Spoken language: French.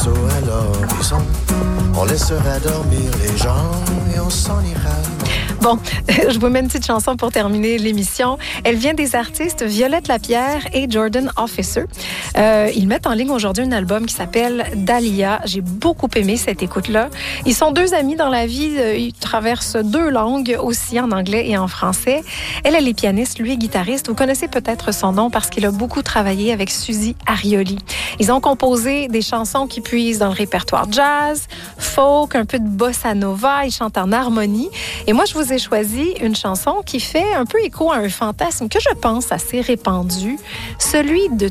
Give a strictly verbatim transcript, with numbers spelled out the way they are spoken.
vaisseau à l'horizon. On laissera dormir les gens et on s'en ira. Bon, je vous mets une petite chanson pour terminer l'émission. Elle vient des artistes Violette Lapierre et Jordan Officer. Euh, ils mettent en ligne aujourd'hui un album qui s'appelle Dahlia. J'ai beaucoup aimé cette écoute-là. Ils sont deux amis dans la vie. Ils traversent deux langues aussi, en anglais et en français. Elle, elle est pianiste, lui est guitariste. Vous connaissez peut-être son nom parce qu'il a beaucoup travaillé avec Suzy Arioli. Ils ont composé des chansons qui puisent dans le répertoire jazz, folk, un peu de bossa nova. Ils chantent en harmonie. Et moi, je vous ai choisi une chanson qui fait un peu écho à un fantasme que je pense assez répandu, celui de